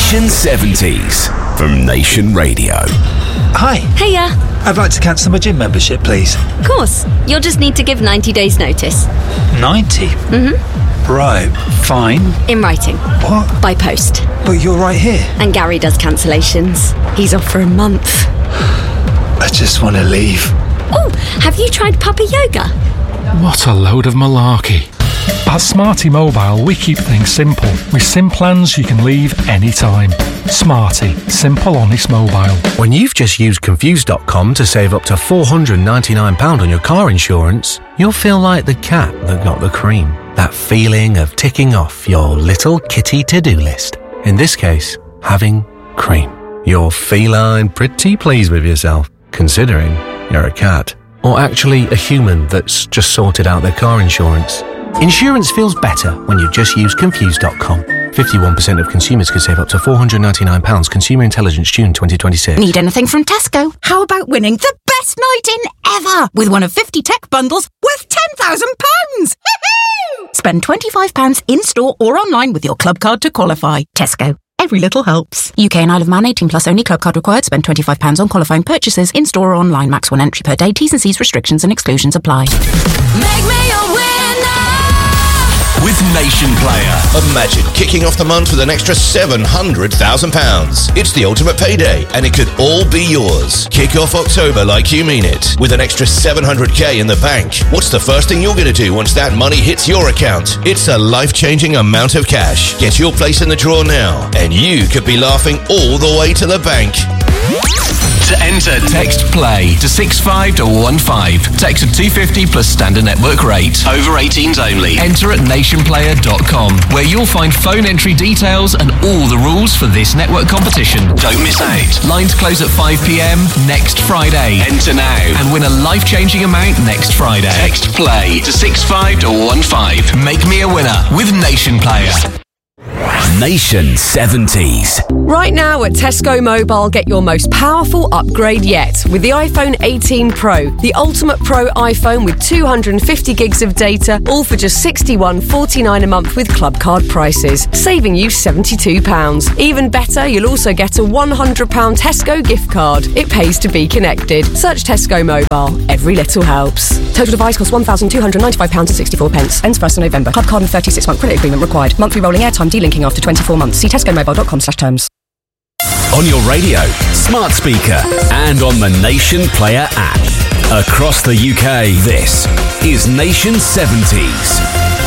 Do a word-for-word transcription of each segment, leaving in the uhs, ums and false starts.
Nation seventies from Nation Radio. Hi. Hiya. I'd like to cancel my gym membership, please. Of course. You'll just need to give ninety days notice. ninety? Mm-hmm. Right, fine. In writing. What? By post. But you're right here. And Gary does cancellations. He's off for a month. I just want to leave. Oh, have you tried puppy yoga? What a load of malarkey. At Smarty Mobile, we keep things simple. With SIM plans you can leave anytime. Smarty. Simple, honest mobile. When you've just used Confused dot com to save up to four hundred ninety-nine pounds on your car insurance, you'll feel like the cat that got the cream. That feeling of ticking off your little kitty to-do list. In this case, having cream. You're feline pretty pleased with yourself, considering you're a cat. Or actually a human that's just sorted out their car insurance. Insurance feels better when you just use Confused dot com. fifty-one percent of consumers could save up to four hundred ninety-nine pounds. Consumer Intelligence, June twenty twenty-six. Need anything from Tesco? How about winning the best night in ever with one of fifty tech bundles worth ten thousand pounds? Spend twenty-five pounds in-store or online with your club card to qualify. Tesco. Every little helps. U K and Isle of Man, eighteen plus only. Club card required. Spend twenty-five pounds on qualifying purchases in-store or online. Max one entry per day. T's and C's restrictions and exclusions apply. Make me a winner! With Nation Player. Imagine kicking off the month with an extra seven hundred thousand pounds. It's the ultimate payday, and it could all be yours. Kick off October like you mean it, with an extra seven hundred k in the bank. What's the first thing you're going to do once that money hits your account? It's a life-changing amount of cash. Get your place in the draw now, and you could be laughing all the way to the bank. To enter, text PLAY to six five one five. Text at two fifty plus standard network rate. Over eighteens only. Enter at nation player dot com, where you'll find phone entry details and all the rules for this network competition. Don't miss out. Lines close at five p.m. next Friday. Enter now and win a life-changing amount next Friday. Text PLAY to six five one five. Make me a winner with Nation Player. Nation seventies. Right now at Tesco Mobile, get your most powerful upgrade yet with the iPhone eighteen Pro, the ultimate Pro iPhone with two hundred fifty gigs of data, all for just sixty-one forty-nine a month with club card prices, saving you seventy-two pounds. Even better, you'll also get a one hundred pounds Tesco gift card. It pays to be connected. Search Tesco Mobile. Every little helps. Total device costs one thousand two hundred ninety-five pounds sixty-four. Ends first of November. Club card and thirty-six month credit agreement required. Monthly rolling airtime delinking after twenty-four months. See tesco mobile dot com slash terms. On your radio, smart speaker, and on the Nation Player app. Across the U K, this is Nation seventies.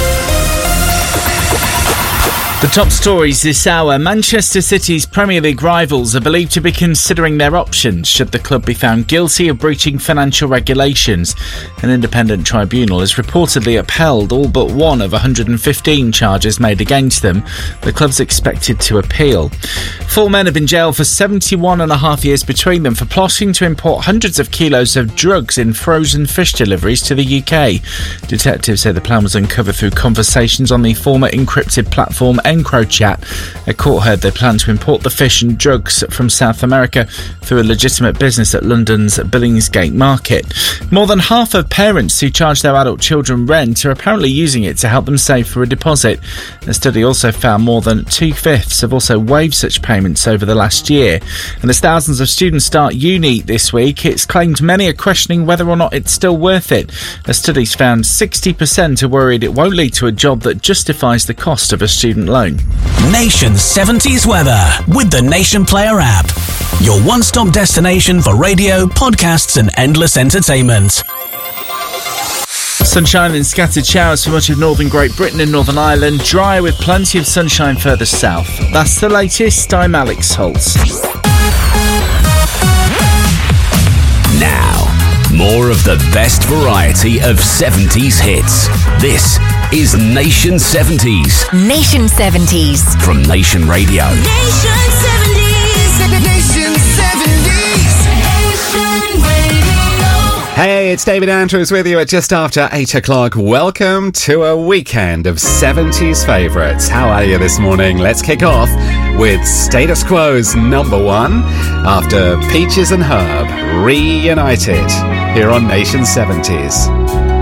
The top stories this hour. Manchester City's Premier League rivals are believed to be considering their options should the club be found guilty of breaching financial regulations. An independent tribunal has reportedly upheld all but one of one hundred fifteen charges made against them. The club's expected to appeal. Four men have been jailed for seventy-one and a half years between them for plotting to import hundreds of kilos of drugs in frozen fish deliveries to the U K. Detectives say the plan was uncovered through conversations on the former encrypted platform EncroChat. A court heard they plan to import the fish and drugs from South America through a legitimate business at London's Billingsgate Market. More than half of parents who charge their adult children rent are apparently using it to help them save for a deposit. A study also found more than two-fifths have also waived such payments over the last year. And as thousands of students start uni this week, it's claimed many are questioning whether or not it's still worth it. A study's found sixty percent are worried it won't lead to a job that justifies the cost of a student loan. Nation seventies weather with the Nation Player app. Your one-stop destination for radio, podcasts and endless entertainment. Sunshine and scattered showers for much of northern Great Britain and Northern Ireland. Dry with plenty of sunshine further south. That's the latest. I'm Alex Holtz. Now, more of the best variety of seventies hits. This is Nation seventies. Nation seventies. From Nation Radio. Nation seventies. Nation seventies. Nation Radio. Hey, it's David Andrews with you at just after eight o'clock. Welcome to a weekend of seventies favourites. How are you this morning? Let's kick off with Status Quo's number one after Peaches and Herb reunited here on Nation seventies.